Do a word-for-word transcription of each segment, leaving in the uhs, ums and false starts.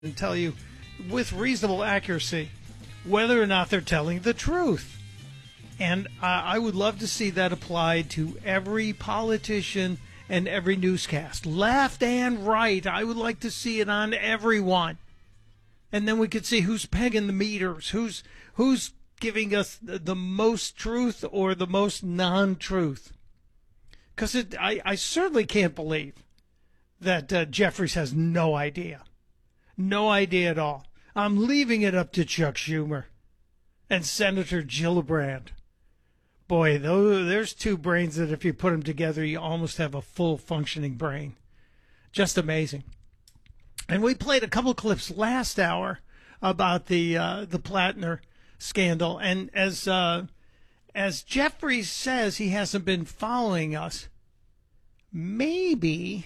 and tell you with reasonable accuracy whether or not they're telling the truth. And uh, I would love to see that applied to every politician and every newscast, left and right. I would like to see it on everyone. And then we could see who's pegging the meters, who's who's giving us the, the most truth or the most non-truth. Because I, I certainly can't believe that uh, Jeffries has no idea. No idea at all. I'm leaving it up to Chuck Schumer and Senator Gillibrand. Boy, those, there's two brains that if you put them together, you almost have a full functioning brain. Just amazing. And we played a couple clips last hour about the uh, the Plattner scandal. And as uh, as Jeffries says, he hasn't been following us. Maybe,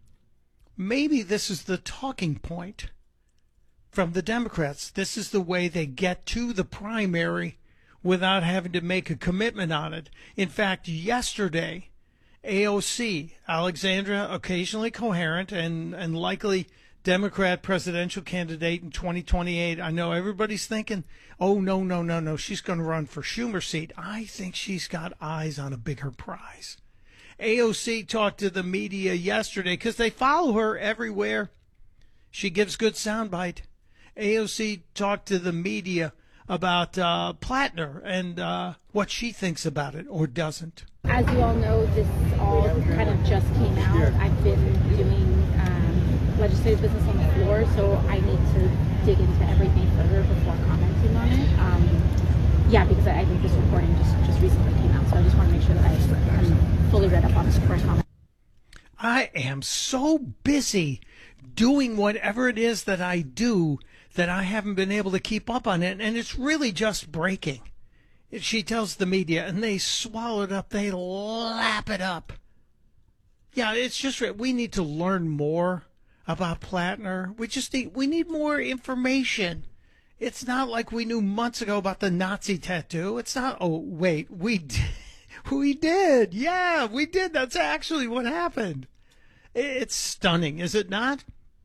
maybe this is the talking point from the Democrats. This is the way they get to the primary without having to make a commitment on it. In fact, yesterday, A O C, Alexandria, occasionally coherent and, and likely Democrat presidential candidate in twenty twenty-eight. I know everybody's thinking, oh, no, no, no, no, she's going to run for Schumer's seat. I think she's got eyes on a bigger prize. A O C talked to the media yesterday because they follow her everywhere. She gives good soundbite. A O C talked to the media about uh, Plattner and uh, what she thinks about it or doesn't. As you all know, this all kind of just came out. I've been doing um, legislative business on the floor, so I need to dig into everything further before commenting on it. Um, yeah, because I think this reporting just, just recently came out, so I just want to make sure that I am fully read up on this before I comment. I am so busy doing whatever it is that I do that I haven't been able to keep up on it, and it's really just breaking. She tells the media, and they swallow it up, they lap it up. Yeah, it's just, we need to learn more about Plattner. We just need, we need more information. It's not like we knew months ago about the Nazi tattoo. It's not, oh, wait, we did. We did. Yeah, we did. That's actually what happened. It's stunning, is it not?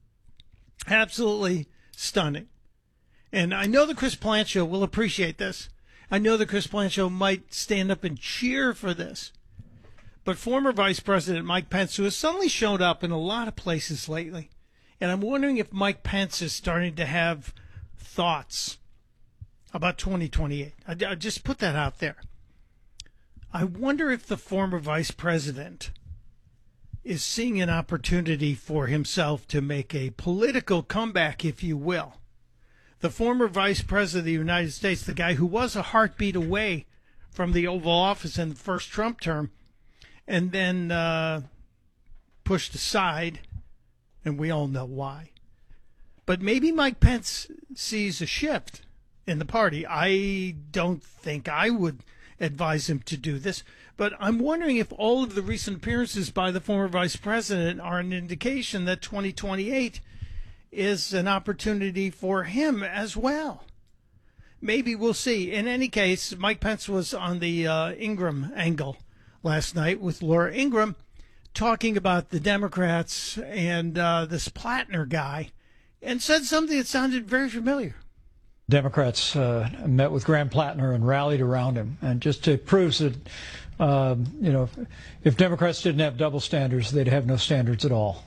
Absolutely stunning. And I know the Chris Plante Show will appreciate this. I know the Chris Plante Show might stand up and cheer for this. But former Vice President Mike Pence, who has suddenly showed up in a lot of places lately, and I'm wondering if Mike Pence is starting to have thoughts about twenty twenty-eight. I, I just put that out there. I wonder if the former vice president is seeing an opportunity for himself to make a political comeback, if you will. The former vice president of the United States, the guy who was a heartbeat away from the Oval Office in the first Trump term, and then uh, pushed aside, and we all know why. But maybe Mike Pence sees a shift in the party. I don't think I would advise him to do this, but I'm wondering if all of the recent appearances by the former vice president are an indication that twenty twenty-eight is an opportunity for him as well. Maybe we'll see. In any case, Mike Pence was on the uh, Ingram angle last night with Laura Ingram talking about the Democrats and uh, this Plattner guy, and said something that sounded very familiar. Democrats uh, met with Graham Plattner and rallied around him, and just to prove that, uh, you know, if Democrats didn't have double standards, they'd have no standards at all.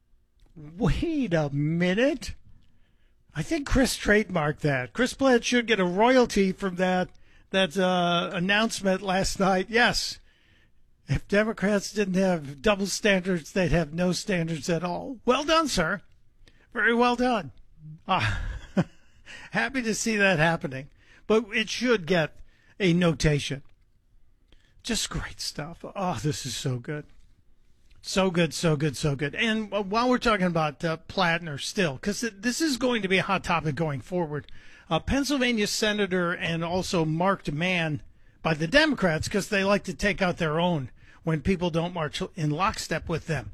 Wait a minute. I think Chris trademarked that. Chris Plante should get a royalty from that that uh, announcement last night. Yes, if Democrats didn't have double standards, they'd have no standards at all. Well done, sir. Very well done. Ah. Happy to see that happening, but it should get a notation. Just great stuff. Oh, this is so good. So good, so good, so good. And while we're talking about uh, Plattner still, because this is going to be a hot topic going forward, uh, Pennsylvania Senator and also marked man by the Democrats because they like to take out their own when people don't march in lockstep with them.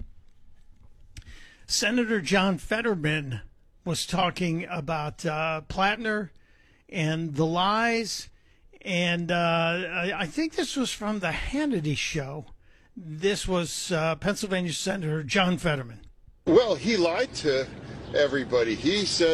Senator John Fetterman was talking about uh, Plattner and the lies, and uh, I, I think this was from the Hannity show. This was uh, Pennsylvania Senator John Fetterman. Well, he lied to everybody. He said